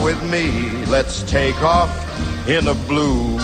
with me, let's take off in the blue.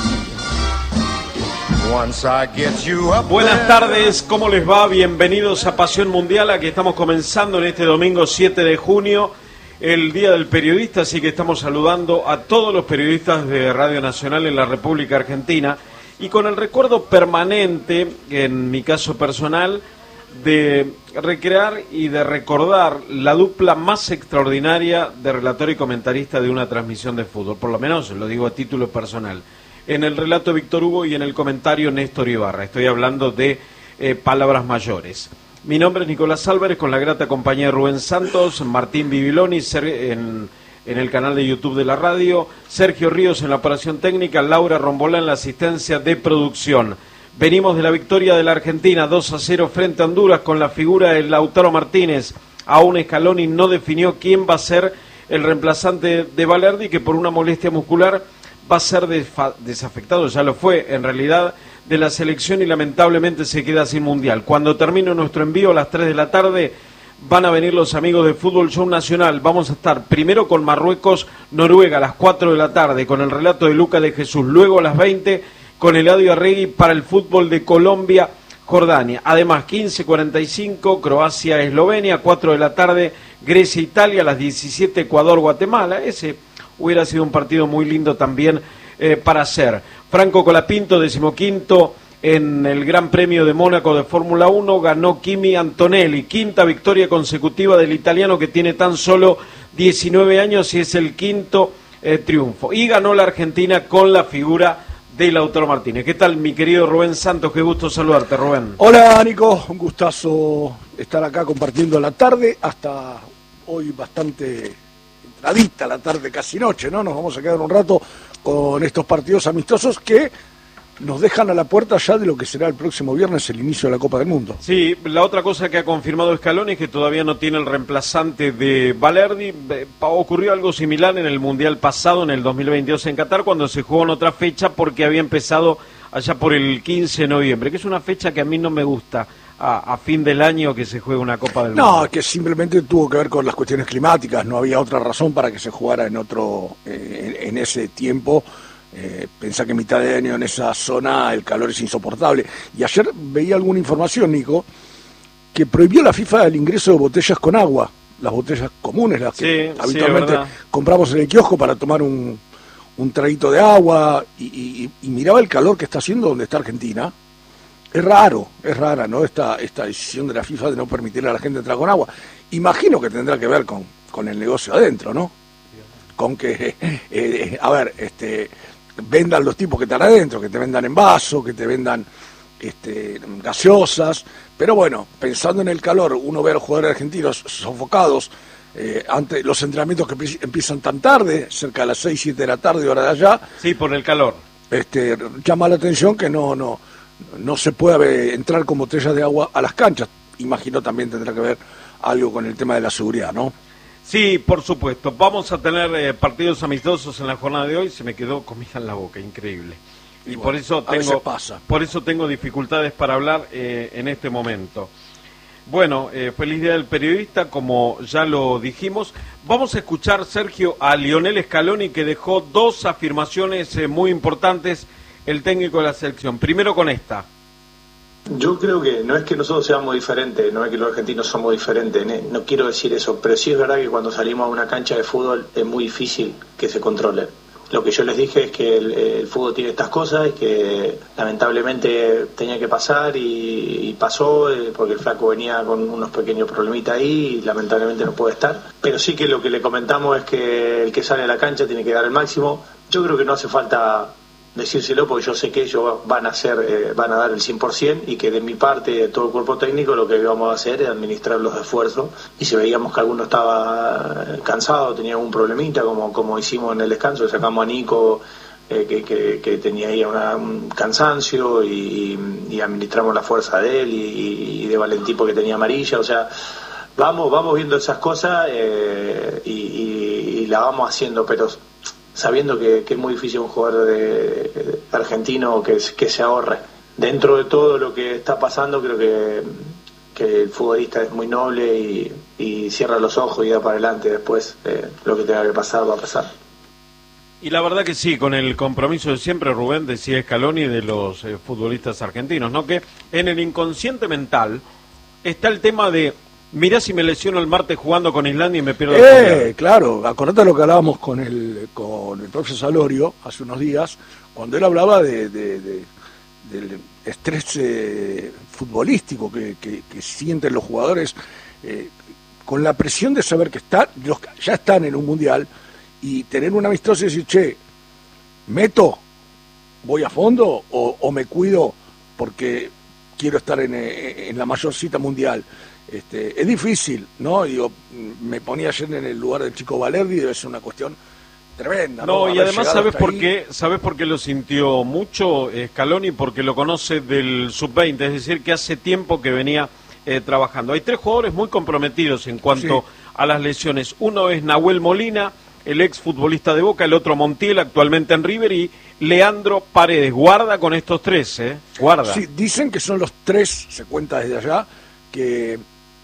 Once I get you up. Buenas tardes, ¿cómo les va? Bienvenidos a Pasión Mundial, aquí estamos comenzando en este domingo 7 de junio, el Día del Periodista, así que estamos saludando a todos los periodistas de Radio Nacional en la República Argentina y con el recuerdo permanente, en mi caso personal, de recrear y de recordar la dupla más extraordinaria de relator y comentarista de una transmisión de fútbol, por lo menos lo digo a título personal. En el relato Víctor Hugo y en el comentario Néstor Ibarra. Estoy hablando de palabras mayores. Mi nombre es Nicolás Álvarez, con la grata compañía de Rubén Santos, Martín Bibiloni en el canal de YouTube de la radio, Sergio Ríos en la operación técnica, Laura Rombolá en la asistencia de producción. Venimos de la victoria de la Argentina 2-0 frente a Honduras con la figura de Lautaro Martínez. Aún Scaloni no definió quién va a ser el reemplazante de Balerdi, que por una molestia muscular va a ser desafectado, ya lo fue en realidad, de la selección y lamentablemente se queda sin mundial. Cuando termine nuestro envío a las 3 de la tarde van a venir los amigos de Fútbol Show Nacional. Vamos a estar primero con Marruecos-Noruega a las 4 de la tarde con el relato de Luca de Jesús, luego a las 20 con Eladio Arregui para el fútbol de Colombia-Jordania. Además 15:45 Croacia-Eslovenia, 4 de la tarde Grecia-Italia, a las 17 Ecuador-Guatemala. Ese hubiera sido un partido muy lindo también para hacer. Franco Colapinto, 15º en el Gran Premio de Mónaco de Fórmula 1, ganó Kimi Antonelli, quinta victoria consecutiva del italiano que tiene tan solo 19 años y es el quinto triunfo. Y ganó la Argentina con la figura de Lautaro Martínez. ¿Qué tal, mi querido Rubén Santos? Qué gusto saludarte, Rubén. Hola, Nico, un gustazo estar acá compartiendo la tarde, hasta hoy bastante entradita la tarde, casi noche, ¿no? Nos vamos a quedar un rato con estos partidos amistosos que nos dejan a la puerta ya de lo que será el próximo viernes el inicio de la Copa del Mundo. Sí, la otra cosa que ha confirmado Scaloni es que todavía no tiene el reemplazante de Balerdi. Ocurrió algo similar en el Mundial pasado, en el 2022 en Qatar, cuando se jugó en otra fecha porque había empezado allá por el 15 de noviembre, que es una fecha que a mí no me gusta. A fin del año que se juegue una Copa del Mundo. No, que simplemente tuvo que ver con las cuestiones climáticas, no había otra razón para que se jugara en ese tiempo. Pensá que en mitad de año en esa zona el calor es insoportable. Y ayer veía alguna información, Nico, que prohibió la FIFA el ingreso de botellas con agua, las botellas comunes, las que habitualmente compramos en el kiosco para tomar un traguito de agua, y miraba el calor que está haciendo donde está Argentina. Es rara, ¿no? Esta decisión de la FIFA de no permitirle a la gente entrar con agua. Imagino que tendrá que ver con el negocio adentro, ¿no? Con que, vendan los tipos que están adentro, que te vendan en vaso, que te vendan gaseosas. Pero bueno, pensando en el calor, uno ve a los jugadores argentinos sofocados ante los entrenamientos que empiezan tan tarde, cerca de las 6, 7 de la tarde, hora de allá. Sí, por el calor. Llama la atención que no se puede entrar con botellas de agua a las canchas. Imagino también tendrá que ver algo con el tema de la seguridad, ¿no? Sí, por supuesto. Vamos a tener partidos amistosos en la jornada de hoy. Se me quedó comida en la boca, increíble. Y bueno, por eso tengo dificultades para hablar en este momento. Bueno, feliz día del periodista, como ya lo dijimos. Vamos a escuchar, Sergio, a Lionel Scaloni, que dejó dos afirmaciones muy importantes, el técnico de la selección. Primero con esta. Yo creo que no es que nosotros seamos diferentes, no es que los argentinos somos diferentes, no quiero decir eso, pero sí es verdad que cuando salimos a una cancha de fútbol es muy difícil que se controle. Lo que yo les dije es que el fútbol tiene estas cosas, que lamentablemente tenía que pasar y pasó, porque el flaco venía con unos pequeños problemitas ahí y lamentablemente no puede estar. Pero sí que lo que le comentamos es que el que sale a la cancha tiene que dar el máximo. Yo creo que no hace falta decírselo, porque yo sé que ellos van a dar el 100%, y que de mi parte, de todo el cuerpo técnico, lo que vamos a hacer es administrar los esfuerzos, y si veíamos que alguno estaba cansado, tenía algún problemita, como hicimos en el descanso, sacamos a Nico, que tenía ahí un cansancio, y administramos la fuerza de él, y de Valentín porque tenía amarilla. O sea, vamos viendo esas cosas y la vamos haciendo, pero sabiendo que es muy difícil un jugador argentino que se ahorre. Dentro de todo lo que está pasando, creo que el futbolista es muy noble y cierra los ojos y da para adelante. Después lo que tenga que pasar va a pasar. Y la verdad que sí, con el compromiso de siempre, Rubén, decía Scaloni, de los futbolistas argentinos, ¿no? Que en el inconsciente mental está el tema de, mirá si me lesiono el martes jugando con Islandia y me pierdo el Mundial. Claro, acordate lo que hablábamos con el profesor Salorio hace unos días, cuando él hablaba del estrés futbolístico que sienten los jugadores, con la presión de saber que ya están en un Mundial, y tener una amistosa y decir, che, voy a fondo o me cuido porque quiero estar en la mayor cita mundial. Es difícil, ¿no? Digo, me ponía ayer en el lugar del chico Valerdi, debe ser una cuestión tremenda. No, y además ¿sabes por qué lo sintió mucho Scaloni? Porque lo conoce del sub-20, es decir, que hace tiempo que venía trabajando. Hay 3 jugadores muy comprometidos en cuanto a las lesiones. Uno es Nahuel Molina, el ex futbolista de Boca, el otro Montiel, actualmente en River, y Leandro Paredes. Guarda con estos 3, guarda. Sí, dicen que son los 3, se cuenta desde allá, que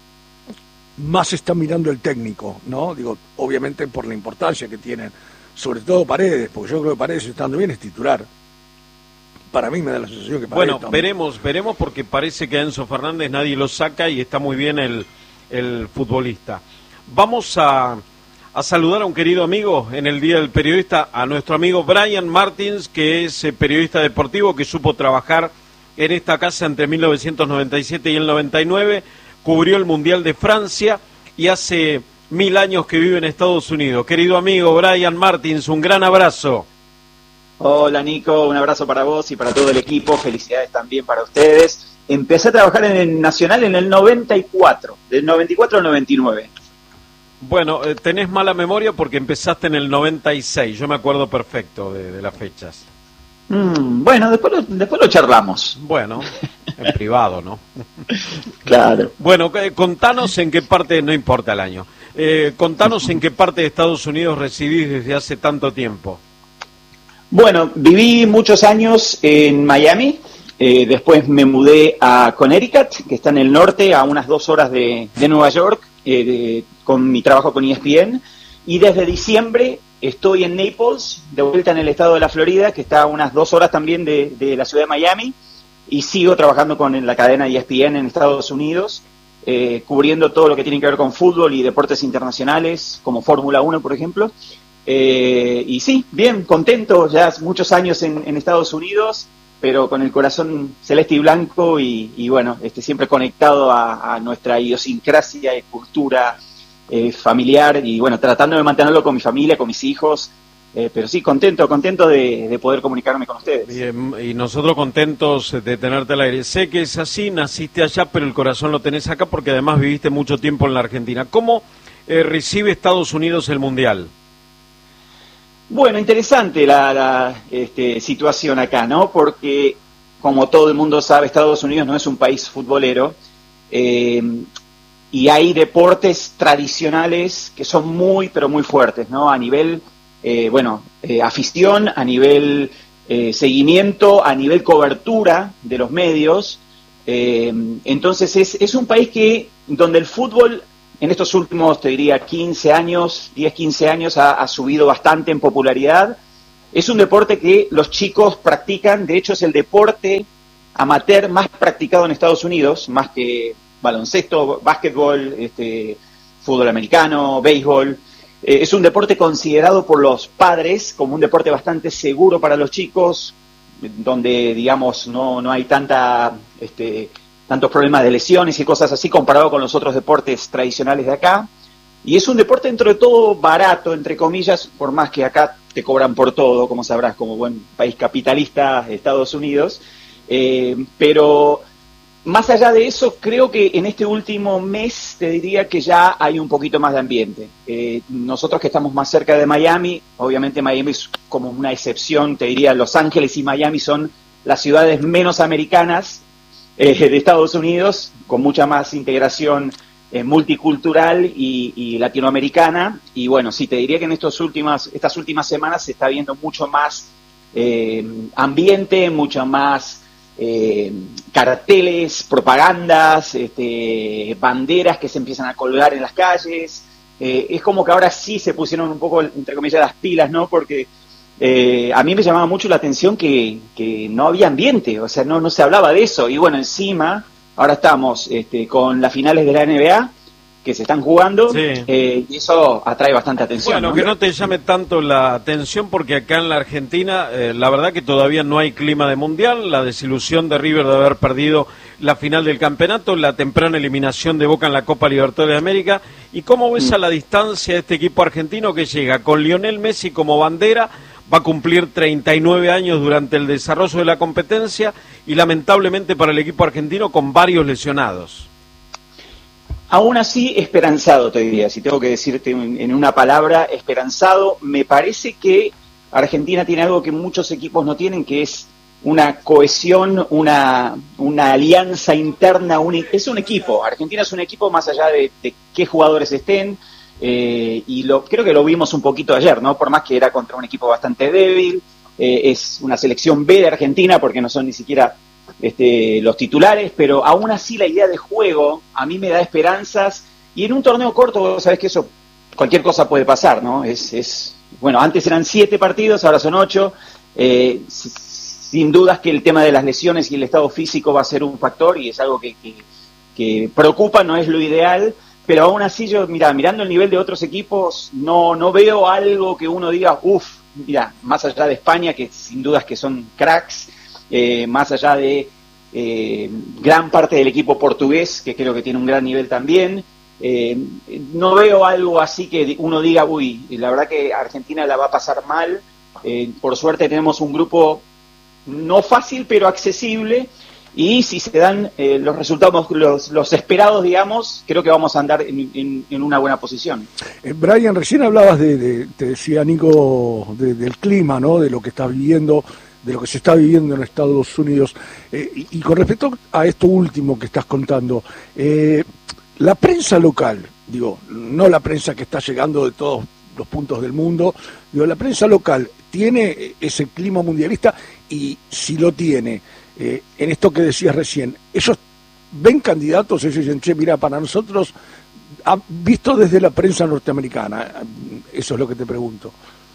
más está mirando el técnico, ¿no? Digo, obviamente por la importancia que tienen, sobre todo Paredes, porque yo creo que Paredes, estando bien, es titular. Para mí me da la sensación que Paredes... Bueno, veremos, porque parece que a Enzo Fernández nadie lo saca y está muy bien el futbolista. Vamos a saludar a un querido amigo en el Día del Periodista, a nuestro amigo Brian Martins, que es periodista deportivo, que supo trabajar en esta casa entre 1997 y el 99, cubrió el Mundial de Francia y hace 1000 años que vive en Estados Unidos. Querido amigo Brian Martins, un gran abrazo. Hola Nico, un abrazo para vos y para todo el equipo, felicidades también para ustedes. Empecé a trabajar en el Nacional en el 94, del 94 al 99. Bueno, tenés mala memoria porque empezaste en el 96, yo me acuerdo perfecto de las fechas. Bueno, después lo charlamos. Bueno, en privado, ¿no? Claro. Bueno, contanos en qué parte, no importa el año, contanos en qué parte de Estados Unidos residís desde hace tanto tiempo. Bueno, viví muchos años en Miami, después me mudé a Connecticut, que está en el norte, a unas 2 horas de Nueva York, con mi trabajo con ESPN, y desde diciembre estoy en Naples, de vuelta en el estado de la Florida, que está a unas 2 horas también de la ciudad de Miami, y sigo trabajando con la cadena ESPN en Estados Unidos, cubriendo todo lo que tiene que ver con fútbol y deportes internacionales, como Fórmula 1, por ejemplo. Y sí, bien, contento, ya hace muchos años en Estados Unidos, pero con el corazón celeste y blanco y bueno, siempre conectado a nuestra idiosincrasia y cultura familiar y bueno, tratando de mantenerlo con mi familia, con mis hijos, pero sí, contento de poder comunicarme con ustedes. Bien, y nosotros contentos de tenerte al aire. Sé que es así, naciste allá, pero el corazón lo tenés acá porque además viviste mucho tiempo en la Argentina. ¿Cómo recibe Estados Unidos el Mundial? Bueno, interesante la situación acá, ¿no? Porque, como todo el mundo sabe, Estados Unidos no es un país futbolero y hay deportes tradicionales que son muy, pero muy fuertes, ¿no? A nivel, afición, a nivel seguimiento, a nivel cobertura de los medios. Entonces es un país donde el fútbol en estos últimos, te diría, 15 años ha subido bastante en popularidad. Es un deporte que los chicos practican, de hecho es el deporte amateur más practicado en Estados Unidos, más que baloncesto, básquetbol, fútbol americano, béisbol. Es un deporte considerado por los padres como un deporte bastante seguro para los chicos, donde, digamos, no hay tantos problemas de lesiones y cosas así comparado con los otros deportes tradicionales de acá. Y es un deporte dentro de todo barato, entre comillas, por más que acá te cobran por todo, como sabrás, como buen país capitalista, Estados Unidos. Pero más allá de eso, creo que en este último mes te diría que ya hay un poquito más de ambiente. Nosotros que estamos más cerca de Miami, obviamente Miami es como una excepción, te diría Los Ángeles y Miami son las ciudades menos americanas de Estados Unidos, con mucha más integración multicultural y latinoamericana, y bueno, sí, te diría que en estas últimas semanas se está viendo mucho más ambiente, mucho más carteles, propagandas, banderas que se empiezan a colgar en las calles. Es como que ahora sí se pusieron un poco, entre comillas, las pilas, ¿no? Porque a mí me llamaba mucho la atención que no había ambiente, o sea, no se hablaba de eso. Y bueno, encima, ahora estamos con las finales de la NBA que se están jugando, sí. Y eso atrae bastante atención. Bueno, que no te llame tanto la atención porque acá en la Argentina, la verdad que todavía no hay clima de mundial, la desilusión de River de haber perdido la final del campeonato, la temprana eliminación de Boca en la Copa Libertadores de América, y cómo ves a la distancia este equipo argentino que llega con Lionel Messi como bandera, va a cumplir 39 años durante el desarrollo de la competencia y lamentablemente para el equipo argentino con varios lesionados. Aún así, esperanzado, te diría, si tengo que decirte en una palabra, esperanzado. Me parece que Argentina tiene algo que muchos equipos no tienen, que es una cohesión, una alianza interna. Es un equipo. Argentina es un equipo más allá de qué jugadores estén, y creo que lo vimos un poquito ayer, ¿no? Por más que era contra un equipo bastante débil, es una selección B de Argentina, porque no son ni siquiera los titulares, pero aún así la idea de juego a mí me da esperanzas, y en un torneo corto, sabes que eso, cualquier cosa puede pasar, ¿no? Bueno, antes eran 7 partidos, ahora son 8, sin dudas que el tema de las lesiones y el estado físico va a ser un factor, y es algo que preocupa, no es lo ideal, pero aún así yo, mirando el nivel de otros equipos, no veo algo que uno diga, mira, más allá de España, que sin dudas que son cracks, más allá de gran parte del equipo portugués, que creo que tiene un gran nivel también, no veo algo así que uno diga, la verdad que Argentina la va a pasar mal. Por suerte tenemos un grupo no fácil, pero accesible, y si se dan los resultados, los esperados, digamos, creo que vamos a andar en una buena posición. Brian, recién hablabas te decía Nico, del clima, ¿no? De lo que estás viviendo, de lo que se está viviendo en Estados Unidos, y con respecto a esto último que estás contando, la prensa local, digo, no la prensa que está llegando de todos los puntos del mundo, digo, la prensa local tiene ese clima mundialista, y si lo tiene, en esto que decías recién, ellos ven candidatos, ellos dicen, che, mira, para nosotros, visto desde la prensa norteamericana, eso es lo que te pregunto.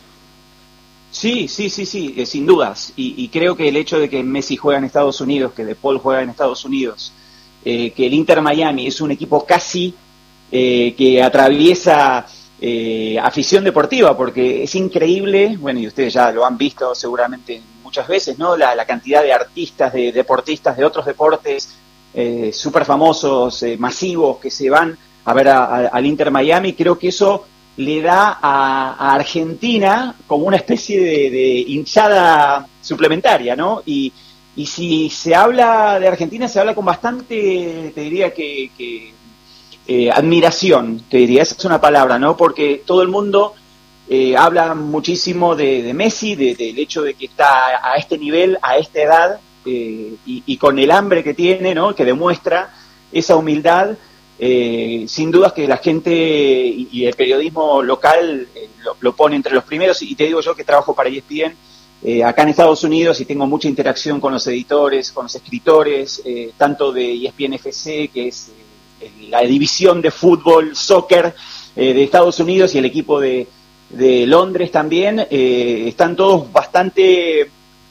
Sí, sin dudas, y creo que el hecho de que Messi juega en Estados Unidos, que De Paul juega en Estados Unidos, que el Inter Miami es un equipo casi que atraviesa afición deportiva, porque es increíble, bueno, y ustedes ya lo han visto seguramente muchas veces, ¿no? La cantidad de artistas, de deportistas de otros deportes súper famosos, masivos, que se van a ver al Inter Miami. Creo que eso le da a Argentina como una especie de hinchada suplementaria, ¿no? Y si se habla de Argentina, se habla con bastante, te diría que admiración, te diría, esa es una palabra, ¿no? Porque todo el mundo habla muchísimo de Messi, del hecho de que está a este nivel, a esta edad, y con el hambre que tiene, ¿no? Que demuestra esa humildad. Sin dudas que la gente y el periodismo local lo pone entre los primeros, y te digo yo que trabajo para ESPN acá en Estados Unidos, y tengo mucha interacción con los editores, con los escritores, tanto de ESPN FC, que es la división de fútbol, soccer de Estados Unidos, y el equipo de Londres también. Están todos bastante,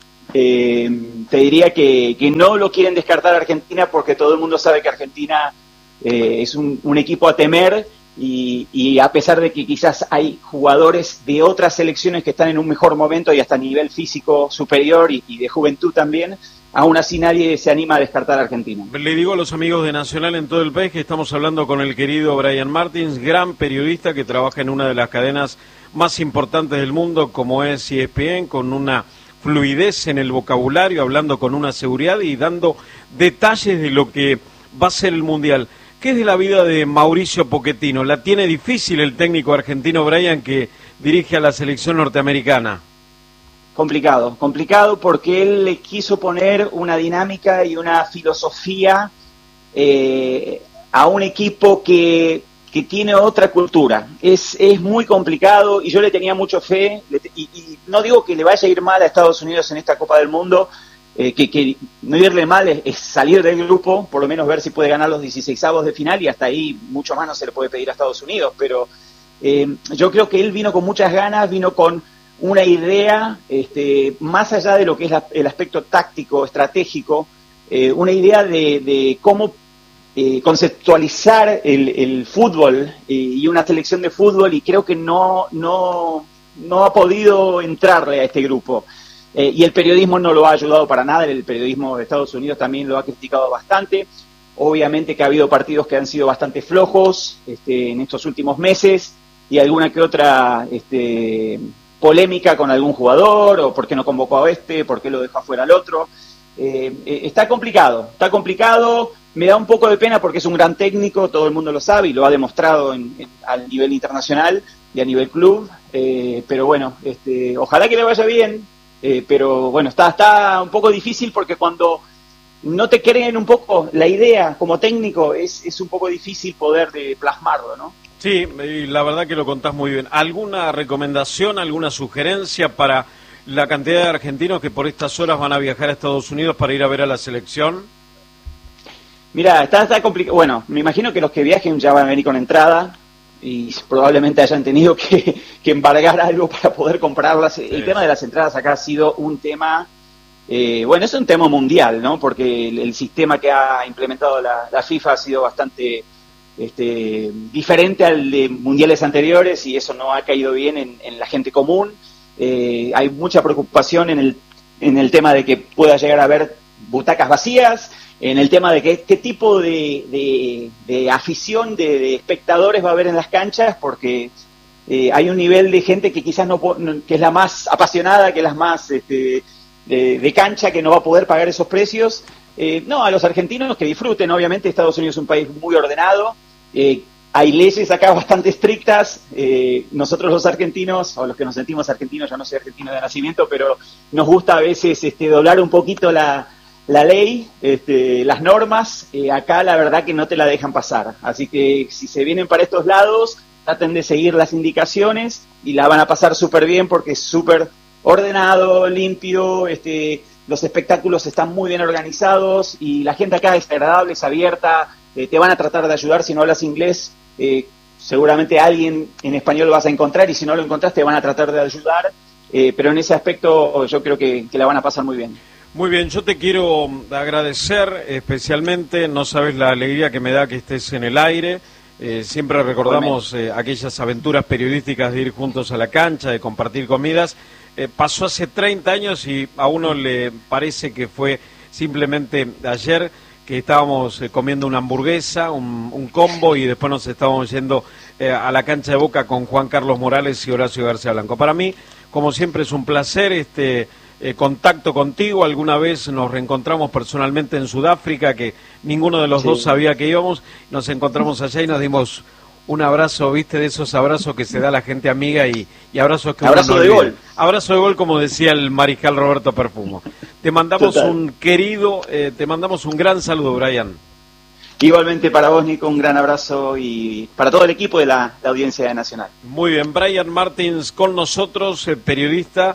te diría que no lo quieren descartar a Argentina, porque todo el mundo sabe que Argentina es un equipo a temer, y a pesar de que quizás hay jugadores de otras selecciones que están en un mejor momento y hasta a nivel físico superior y de juventud también, aún así nadie se anima a descartar a Argentina. Le digo a los amigos de Nacional en todo el país que estamos hablando con el querido Brian Martins, gran periodista que trabaja en una de las cadenas más importantes del mundo como es ESPN, con una fluidez en el vocabulario, hablando con una seguridad y dando detalles de lo que va a ser el Mundial. ¿Qué es de la vida de Mauricio Pochettino? ¿La tiene difícil el técnico argentino, Brian, que dirige a la selección norteamericana? Complicado porque él le quiso poner una dinámica y una filosofía a un equipo que tiene otra cultura. Es muy complicado, y yo le tenía mucho fe, y no digo que le vaya a ir mal a Estados Unidos en esta Copa del Mundo, que no irle mal es salir del grupo, por lo menos ver si puede ganar los 16avos de final, y hasta ahí mucho más no se le puede pedir a Estados Unidos, pero yo creo que él vino con muchas ganas, vino con una idea, más allá de lo que es el aspecto táctico, estratégico, una idea de cómo conceptualizar el fútbol y una selección de fútbol, y creo que no ha podido entrarle a este grupo. Y el periodismo no lo ha ayudado para nada, el periodismo de Estados Unidos también lo ha criticado bastante. Obviamente que ha habido partidos que han sido bastante flojos en estos últimos meses, y alguna que otra polémica con algún jugador, o por qué no convocó a por qué lo dejó afuera al otro. Está complicado, me da un poco de pena porque es un gran técnico, todo el mundo lo sabe y lo ha demostrado al nivel internacional y a nivel club, pero bueno, ojalá que le vaya bien, pero bueno, está un poco difícil porque cuando no te creen un poco la idea como técnico es un poco difícil poder plasmarlo, ¿no? Sí, y la verdad que lo contás muy bien. ¿Alguna recomendación, alguna sugerencia para la cantidad de argentinos que por estas horas van a viajar a Estados Unidos para ir a ver a la selección? Mira, está complicado. Bueno, me imagino que los que viajen ya van a venir con entrada y probablemente hayan tenido que embargar algo para poder comprarlas. Sí. El tema de las entradas acá ha sido un tema, es un tema mundial, ¿no? Porque el sistema que ha implementado la FIFA ha sido bastante diferente al de mundiales anteriores, y eso no ha caído bien en la gente común. Hay mucha preocupación en el tema de que pueda llegar a haber butacas vacías, en el tema de qué tipo de afición, de espectadores va a haber en las canchas, porque hay un nivel de gente que quizás que es la más apasionada, que es la más de cancha, que no va a poder pagar esos precios. A los argentinos que disfruten. Obviamente Estados Unidos es un país muy ordenado, hay leyes acá bastante estrictas. Nosotros los argentinos, o los que nos sentimos argentinos, yo no soy argentino de nacimiento, pero nos gusta a veces doblar un poquito la ley, las normas. Acá la verdad que no te la dejan pasar, así que si se vienen para estos lados, traten de seguir las indicaciones y la van a pasar súper bien, porque es súper ordenado, limpio, los espectáculos están muy bien organizados y la gente acá es agradable, es abierta, te van a tratar de ayudar. Si no hablas inglés, seguramente alguien en español lo vas a encontrar, y si no lo encontrás te van a tratar de ayudar, pero en ese aspecto yo creo que la van a pasar muy bien. Muy bien, yo te quiero agradecer especialmente, no sabes la alegría que me da que estés en el aire. Siempre recordamos aquellas aventuras periodísticas de ir juntos a la cancha, de compartir comidas. Pasó hace 30 años y a uno le parece que fue simplemente ayer, que estábamos comiendo una hamburguesa, un combo, y después nos estábamos yendo a la cancha de Boca con Juan Carlos Morales y Horacio García Blanco. Para mí, como siempre, es un placer contacto contigo. Alguna vez nos reencontramos personalmente en Sudáfrica, que ninguno de los dos sabía que íbamos. Nos encontramos allá y nos dimos un abrazo, ¿viste? De esos abrazos que se da la gente amiga, y abrazos que abrazo uno de gol. Abrazo de gol, como decía el mariscal Roberto Perfumo. Te mandamos te mandamos un gran saludo, Brian. Igualmente para vos, Nico, un gran abrazo, y para todo el equipo de la audiencia de Nacional. Muy bien, Brian Martins con nosotros, periodista.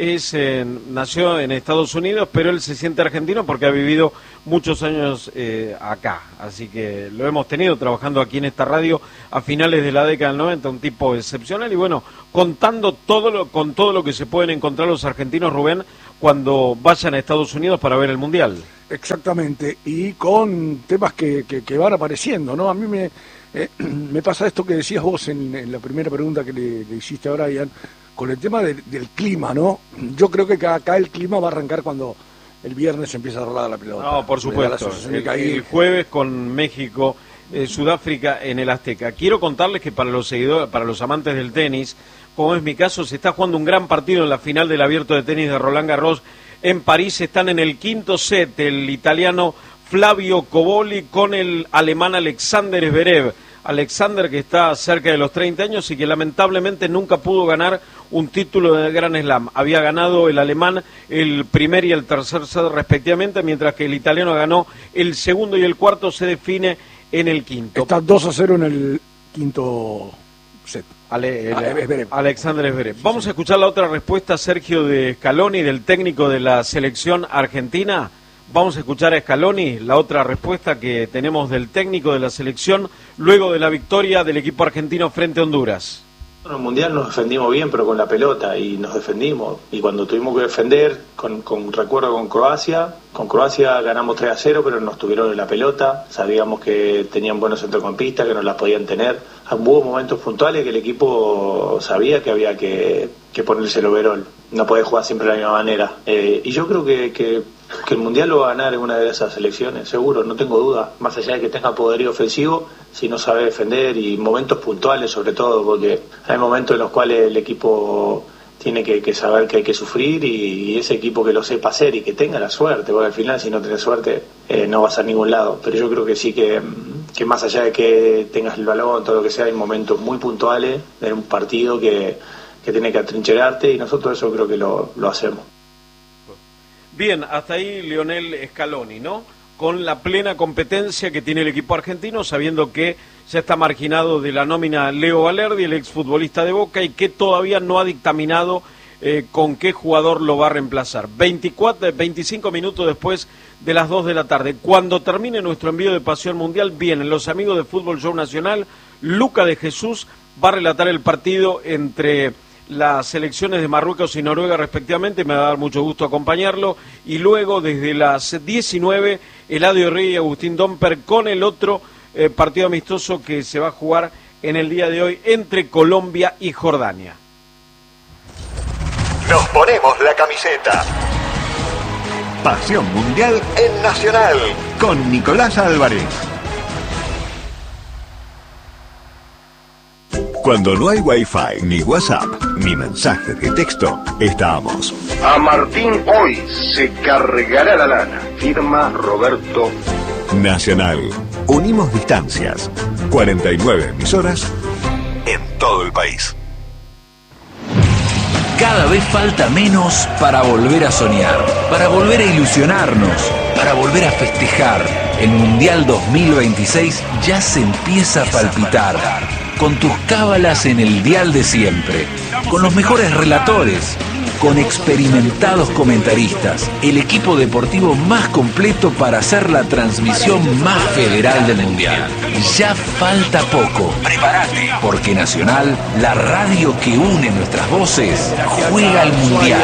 Nació en Estados Unidos, pero él se siente argentino porque ha vivido muchos años acá, así que lo hemos tenido trabajando aquí en esta radio a finales de la década del 90, un tipo excepcional, y bueno, contando con todo lo que se pueden encontrar los argentinos, Rubén, cuando vayan a Estados Unidos para ver el Mundial. Exactamente, y con temas que van apareciendo, ¿no? A mí me pasa esto que decías vos en la primera pregunta que le hiciste a Brian, con el tema del clima, ¿no? Yo creo que acá el clima va a arrancar cuando el viernes empieza a rolar la pelota. No, por supuesto. El jueves con México, Sudáfrica en el Azteca. Quiero contarles que para los seguidores, para los amantes del tenis, como es mi caso, se está jugando un gran partido en la final del Abierto de Tenis de Roland Garros en París. Están en el quinto set el italiano Flavio Cobolli con el alemán Alexander Zverev. Alexander, que está cerca de los 30 años y que lamentablemente nunca pudo ganar un título de Grand Slam. Había ganado el alemán el primer y el tercer set respectivamente, mientras que el italiano ganó el segundo y el cuarto. Se define en el quinto. Está 2-0 en el quinto set. Alexander Zverev. Vamos a escuchar la otra respuesta, Sergio, de Scaloni, del técnico de la selección argentina. Vamos a escuchar a Scaloni, la otra respuesta que tenemos del técnico de la selección luego de la victoria del equipo argentino frente a Honduras. En el Mundial nos defendimos bien, pero con la pelota, y nos defendimos. Y cuando tuvimos que defender, recuerdo con Croacia ganamos 3-0, pero nos tuvieron en la pelota. Sabíamos que tenían buenos centrocampistas, que nos las podían tener. Hubo momentos puntuales que el equipo sabía que había que ponerse el overall. No podés jugar siempre de la misma manera. Y yo creo que el Mundial lo va a ganar en una de esas selecciones, seguro, no tengo duda. Más allá de que tenga poderío ofensivo, si no sabe defender, y momentos puntuales sobre todo, porque hay momentos en los cuales el equipo tiene que saber que hay que sufrir, y ese equipo que lo sepa hacer y que tenga la suerte, porque al final si no tenés suerte no vas a ningún lado. Pero yo creo que sí que más allá de que tengas el balón, todo lo que sea, hay momentos muy puntuales en un partido que tiene que atrincherarte, y nosotros eso creo que lo hacemos. Bien, hasta ahí Lionel Scaloni, ¿no? Con la plena competencia que tiene el equipo argentino, sabiendo que ya está marginado de la nómina Leo Valerdi, el exfutbolista de Boca, y que todavía no ha dictaminado con qué jugador lo va a reemplazar. 25 minutos después de las 2 de la tarde. Cuando termine nuestro envío de Pasión Mundial, vienen los amigos de Fútbol Show Nacional. Luca de Jesús va a relatar el partido entre las selecciones de Marruecos y Noruega respectivamente. Me va a dar mucho gusto acompañarlo, y luego desde las 19 Eladio Rey y Agustín Domper con el otro partido amistoso que se va a jugar en el día de hoy entre Colombia y Jordania. Nos ponemos la camiseta. Pasión Mundial en Nacional con Nicolás Álvarez. Cuando no hay Wi-Fi, ni WhatsApp, ni mensajes de texto, estamos. A Martín hoy se cargará la lana. Firma Roberto. Nacional. Unimos distancias. 49 emisoras en todo el país. Cada vez falta menos para volver a soñar, para volver a ilusionarnos, para volver a festejar. El Mundial 2026 ya se empieza a palpitar. Con tus cábalas en el dial de siempre, con los mejores relatores, con experimentados comentaristas, el equipo deportivo más completo para hacer la transmisión más federal del Mundial. Ya falta poco. Prepárate, porque Nacional, la radio que une nuestras voces, juega al Mundial.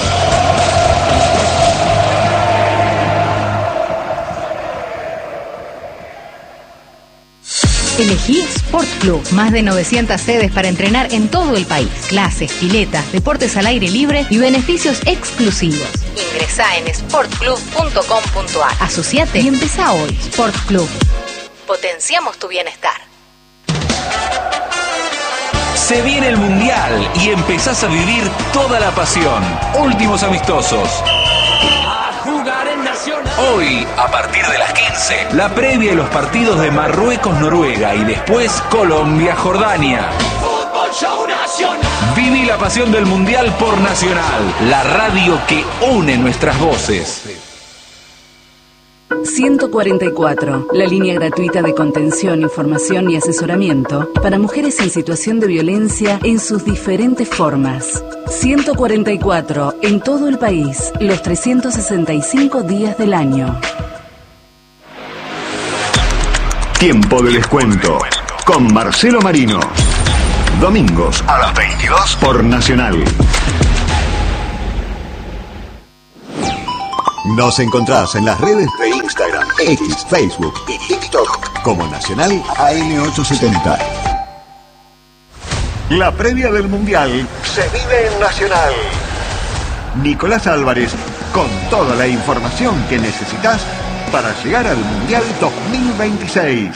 Elegí Sport Club, más de 900 sedes para entrenar en todo el país. Clases, piletas, deportes al aire libre y beneficios exclusivos. Ingresá en sportclub.com.ar. Asociate y empezá hoy. Sport Club. Potenciamos tu bienestar. Se viene el Mundial y empezás a vivir toda la pasión. Últimos amistosos. Hoy, a partir de las 15, la previa de los partidos de Marruecos-Noruega y después Colombia-Jordania. Viví la pasión del Mundial por Nacional, la radio que une nuestras voces. 144, la línea gratuita de contención, información y asesoramiento para mujeres en situación de violencia en sus diferentes formas. 144, en todo el país, los 365 días del año. Tiempo de descuento con Marcelo Marino. Domingos a las 22 por Nacional. Nos encontrás en las redes de Instagram, X, Facebook y TikTok como Nacional AM870. La previa del Mundial se vive en Nacional. Nicolás Álvarez con toda la información que necesitas para llegar al Mundial 2026.